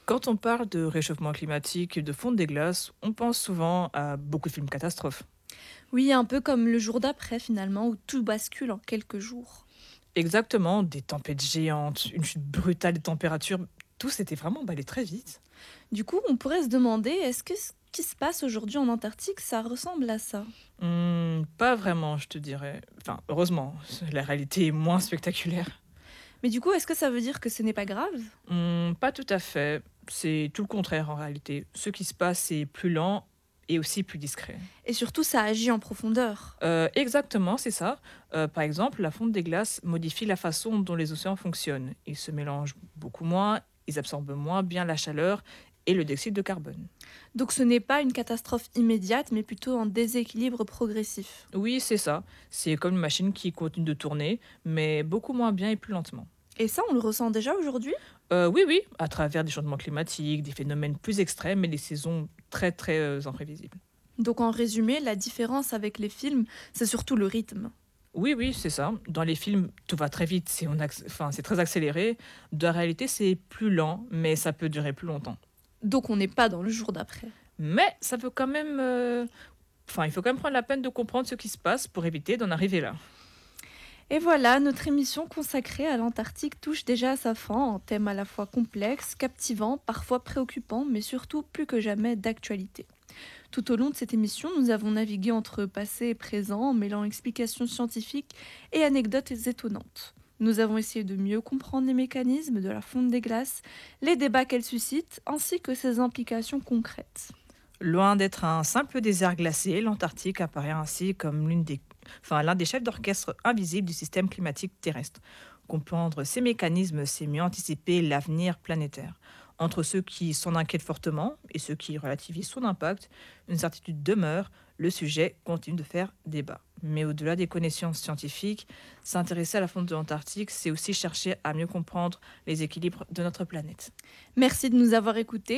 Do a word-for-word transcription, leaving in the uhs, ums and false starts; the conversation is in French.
Quand on parle de réchauffement climatique et de fonte des glaces, on pense souvent à beaucoup de films catastrophes. Oui, un peu comme le jour d'après finalement, où tout bascule en quelques jours. Exactement, des tempêtes géantes, une chute brutale des températures, tout s'était vraiment emballé très vite. Du coup, on pourrait se demander, est-ce que ce qui se passe aujourd'hui en Antarctique, ça ressemble à ça? Hmm, pas vraiment, je te dirais. Enfin, heureusement, la réalité est moins spectaculaire. Mais du coup, est-ce que ça veut dire que ce n'est pas grave? Hmm, pas tout à fait, c'est tout le contraire en réalité. Ce qui se passe est plus lent et aussi plus discret. Et surtout, ça agit en profondeur. Euh, exactement, c'est ça. Euh, par exemple, la fonte des glaces modifie la façon dont les océans fonctionnent. Ils se mélangent beaucoup moins, ils absorbent moins bien la chaleur et le dioxyde de carbone. Donc ce n'est pas une catastrophe immédiate, mais plutôt un déséquilibre progressif. Oui, c'est ça. C'est comme une machine qui continue de tourner, mais beaucoup moins bien et plus lentement. Et ça, on le ressent déjà aujourd'hui? Euh, oui, oui, à travers des changements climatiques, des phénomènes plus extrêmes et des saisons très, très euh, imprévisibles. Donc en résumé, la différence avec les films, c'est surtout le rythme. Oui, oui, c'est ça. Dans les films, tout va très vite, c'est on acc- enfin, c'est très accéléré. Dans la réalité, c'est plus lent, mais ça peut durer plus longtemps. Donc on n'est pas dans le jour d'après. Mais ça peut quand même, euh, enfin, il faut quand même prendre la peine de comprendre ce qui se passe pour éviter d'en arriver là. Et voilà, notre émission consacrée à l'Antarctique touche déjà à sa fin, un thème à la fois complexe, captivant, parfois préoccupant, mais surtout plus que jamais d'actualité. Tout au long de cette émission, nous avons navigué entre passé et présent, en mêlant explications scientifiques et anecdotes étonnantes. Nous avons essayé de mieux comprendre les mécanismes de la fonte des glaces, les débats qu'elles suscitent, ainsi que ses implications concrètes. Loin d'être un simple désert glacé, l'Antarctique apparaît ainsi comme l'une des, enfin, l'un des chefs d'orchestre invisibles du système climatique terrestre. Comprendre ces mécanismes, c'est mieux anticiper l'avenir planétaire. Entre ceux qui s'en inquiètent fortement et ceux qui relativisent son impact, une certitude demeure, le sujet continue de faire débat. Mais au-delà des connaissances scientifiques, s'intéresser à la fonte de l'Antarctique, c'est aussi chercher à mieux comprendre les équilibres de notre planète. Merci de nous avoir écoutés.